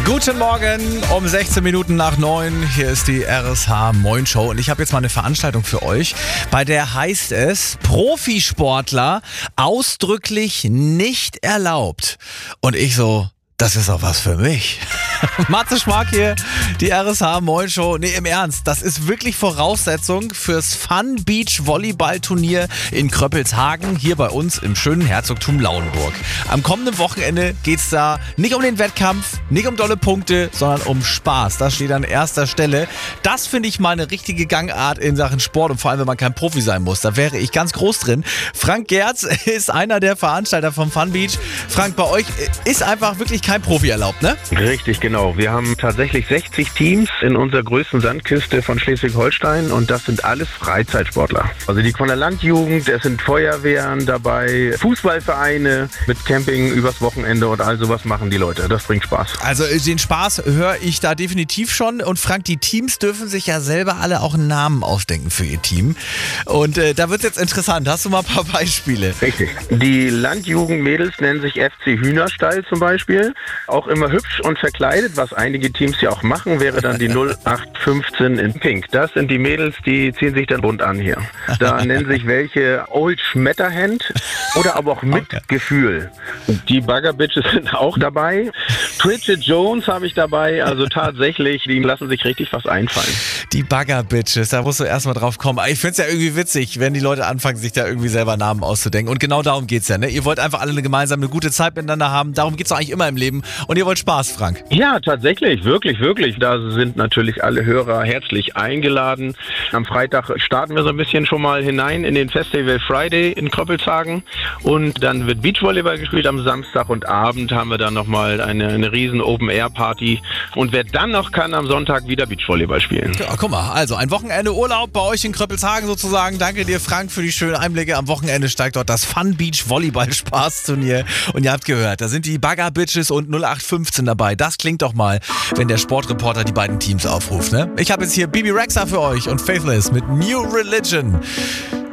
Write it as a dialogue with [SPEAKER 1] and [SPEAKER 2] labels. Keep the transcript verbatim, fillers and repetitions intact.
[SPEAKER 1] Guten Morgen, um sechzehn Minuten nach neun. Hier ist die R S H Moin Show und ich habe jetzt mal eine Veranstaltung für euch, bei der heißt es Profisportler ausdrücklich nicht erlaubt. Und ich so, das ist auch was für mich. Matze Schmark hier, die R S H Moin Show. Nee, im Ernst, das ist wirklich Voraussetzung fürs Fun Beach Volleyball Turnier in Kröppelshagen, hier bei uns im schönen Herzogtum Lauenburg. Am kommenden Wochenende geht's da nicht um den Wettkampf, nicht um dolle Punkte, sondern um Spaß. Das steht an erster Stelle. Das finde ich mal eine richtige Gangart in Sachen Sport und vor allem, wenn man kein Profi sein muss. Da wäre ich ganz groß drin. Frank Gerz ist einer der Veranstalter vom Fun Beach. Frank, bei euch ist einfach wirklich kein Profi erlaubt, ne?
[SPEAKER 2] Richtig, genau. Wir haben tatsächlich sechzig Teams in unserer größten Sandküste von Schleswig-Holstein und das sind alles Freizeitsportler. Also die von der Landjugend, es sind Feuerwehren dabei, Fußballvereine mit Camping übers Wochenende und all sowas machen die Leute. Das bringt Spaß.
[SPEAKER 1] Also den Spaß höre ich da definitiv schon. Und Frank, die Teams dürfen sich ja selber alle auch einen Namen ausdenken für ihr Team. Und äh, da wird es jetzt interessant. Hast du mal ein paar Beispiele?
[SPEAKER 2] Richtig. Die Landjugendmädels nennen sich F C Hühnerstall zum Beispiel. Auch immer hübsch und verkleidet, was einige Teams ja auch machen, wäre dann die null acht fünfzehn in Pink. Das sind die Mädels, die ziehen sich dann bunt an hier. Da nennen sich welche Old Schmetterhand oder aber auch mit okay. Gefühl. Die Bugger Bitches sind auch dabei. Bridget Jones habe ich dabei, also tatsächlich, die lassen sich richtig was einfallen.
[SPEAKER 1] Die Bugger Bitches, da musst du erstmal drauf kommen. Ich finde es ja irgendwie witzig, wenn die Leute anfangen, sich da irgendwie selber Namen auszudenken. Und genau darum geht's ja, ne? Ihr wollt einfach alle eine gemeinsame, eine gute Zeit miteinander haben. Darum geht's doch eigentlich immer im Leben. Und ihr wollt Spaß, Frank.
[SPEAKER 2] Ja, tatsächlich, wirklich, wirklich. Da sind natürlich alle Hörer herzlich eingeladen. Am Freitag starten wir so ein bisschen schon mal hinein in den Festival Friday in Kröppelshagen. Und dann wird Beachvolleyball gespielt am Samstag und Abend haben wir dann nochmal eine, eine riesen Open-Air-Party. Und wer dann noch kann, am Sonntag wieder Beachvolleyball spielen.
[SPEAKER 1] Ja, guck mal, also ein Wochenende Urlaub bei euch in Kröppelshagen sozusagen. Danke dir, Frank, für die schönen Einblicke. Am Wochenende steigt dort das Fun Beach Volleyball Spaßturnier. Und ihr habt gehört, da sind die Bugger Bitches und null acht fünfzehn dabei. Das klingt doch mal, wenn der Sportreporter die beiden Teams aufruft, ne? Ich habe jetzt hier Bibi Rexha für euch und Faithless mit New Religion.